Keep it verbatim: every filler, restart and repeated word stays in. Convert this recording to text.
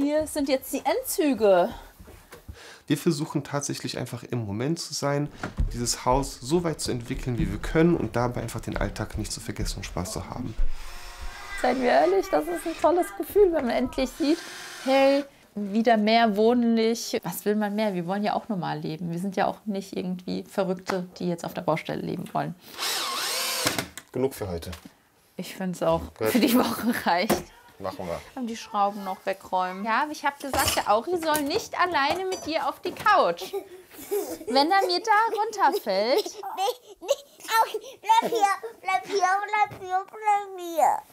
hier sind jetzt die Endzüge. Wir versuchen tatsächlich einfach im Moment zu sein, dieses Haus so weit zu entwickeln, wie wir können und dabei einfach den Alltag nicht zu vergessen und Spaß zu haben. Seien wir ehrlich, das ist ein tolles Gefühl, wenn man endlich sieht, hey, wieder mehr wohnlich. Was will man mehr? Wir wollen ja auch normal leben. Wir sind ja auch nicht irgendwie Verrückte, die jetzt auf der Baustelle leben wollen. Genug für heute. Ich finde es auch. Gut. Für die Woche reicht. Machen wir. Und die Schrauben noch wegräumen. Ja, aber ich habe gesagt, der Auri soll nicht alleine mit dir auf die Couch. Wenn er mir da runterfällt. Nee, nee, Auri, bleib hier, bleib hier, bleib hier, bleib hier.